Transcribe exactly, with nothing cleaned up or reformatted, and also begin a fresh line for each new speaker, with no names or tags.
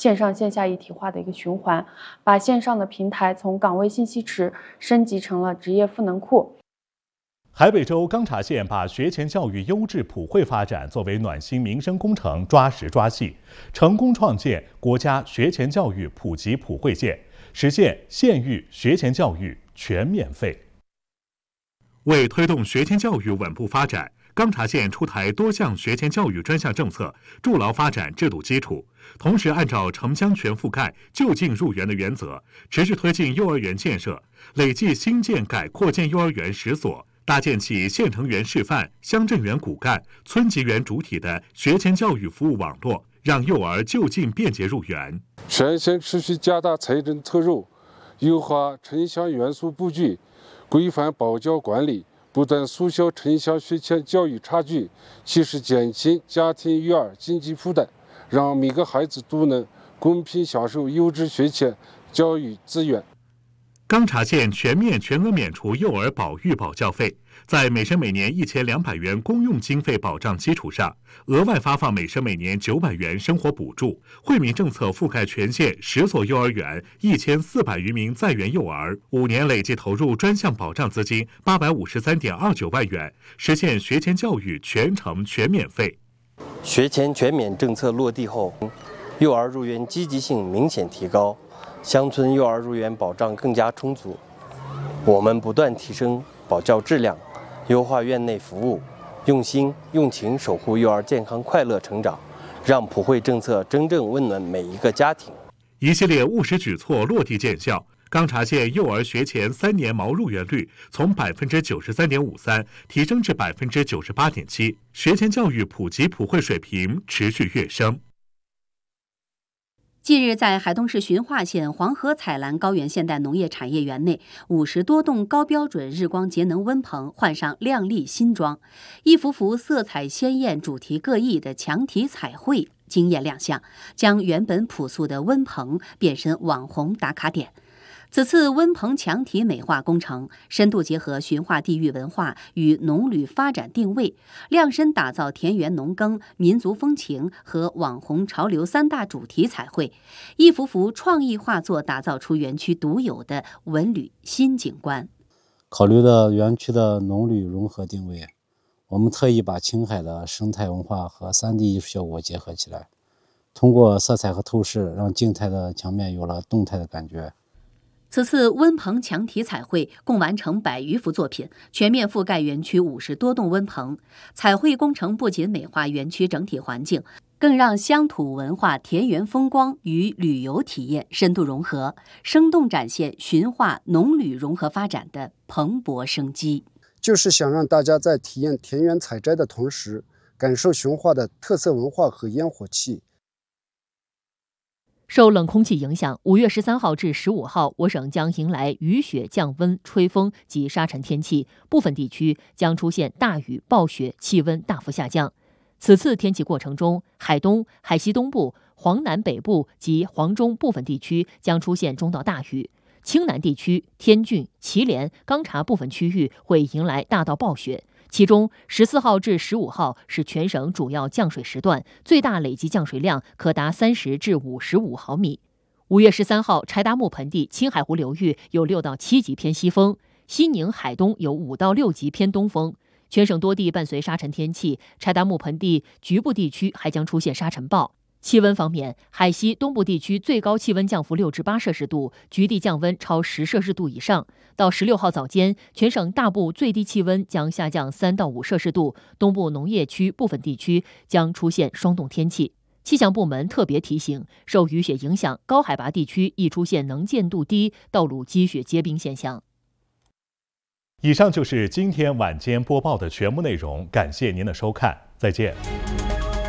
线上线下一体化的一个循环，把线上的平台从岗位信息池升级成了职业赋能库。
海北州钢察县把学前教育优质普惠发展作为暖心民生工程，抓实抓细，成功创建国家学前教育普及普惠县，实现县域学前教育全免费。为推动学前教育稳步发展，钢察县出台多项学前教育专项政策，筑牢发展制度基础。同时，按照城乡全覆盖、就近入园的原则，持续推进幼儿园建设，累计新建改扩建幼儿园十所。搭建起县城园示范、乡镇园骨干、村级园主体的学前教育服务网络，让幼儿就近便捷入园。
全县持续加大财政投入，优化城乡元素布局，规范保教管理，不断缩小城乡学前教育差距，切实减轻家庭育儿经济负担，让每个孩子都能公平享受优质学前教育资源。
钢察县全面全额免除幼儿保育保教费，在每生每年一千两百元公用经费保障基础上，额外发放每生每年九百元生活补助。惠民政策覆盖全县十所幼儿园，一千四百余名在园幼儿，五年累计投入专项保障资金八百五十三点二九万元，实现学前教育全程全免费。
学前全免政策落地后，幼儿入园积极性明显提高。乡村幼儿入园保障更加充足，我们不断提升保教质量，优化院内服务，用心用情守护幼儿健康快乐成长，让普惠政策真正温暖每一个家庭。
一系列务实举措落地见效，钢察县幼儿学前三年毛入园率从百分之九十三点五三提升至百分之九十八点七，学前教育普及普惠水平持续跃升。
近日，在海东市循化县黄河采蓝高原现代农业产业园内，五十多栋高标准日光节能温棚换上亮丽新装，一幅幅色彩鲜艳、主题各异的墙体彩绘惊艳亮相，将原本朴素的温棚变身网红打卡点。此次温棚墙体美化工程深度结合循化地域文化与农旅发展定位，量身打造田园农耕、民族风情和网红潮流三大主题彩绘，一幅幅创意画作打造出园区独有的文旅新景观。
考虑到园区的农旅融合定位，我们特意把青海的生态文化和 三 D 艺术效果结合起来，通过色彩和透视，让静态的墙面有了动态的感觉。
此次温棚墙体彩绘共完成百余幅作品，全面覆盖园区五十多栋温棚。彩绘工程不仅美化园区整体环境，更让乡土文化、田园风光与旅游体验深度融合，生动展现循化农旅融合发展的蓬勃生机。
就是想让大家在体验田园采摘的同时，感受循化的特色文化和烟火气。
受冷空气影响，五月十三号至十五号，我省将迎来雨雪降温、吹风及沙尘天气，部分地区将出现大雨、暴雪，气温大幅下降。此次天气过程中，海东、海西东部、黄南北部及黄中部分地区将出现中到大雨，青南地区、天峻、祁连、钢察部分区域会迎来大到暴雪。其中十四号至十五号是全省主要降水时段，最大累计降水量可达三十至五十五毫米。五月十三号，柴达木盆地、青海湖流域有六到七级偏西风，西宁、海东有五到六级偏东风。全省多地伴随沙尘天气，柴达木盆地局部地区还将出现沙尘暴。气温方面，海西东部地区最高气温降幅六至八摄氏度，局地降温超十摄氏度以上。到十六号早间，全省大部最低气温将下降三到五摄氏度，东部农业区部分地区将出现霜冻天气。气象部门特别提醒，受雨雪影响，高海拔地区易出现能见度低、道路积雪结冰现象。
以上就是今天晚间播报的全部内容，感谢您的收看，再见。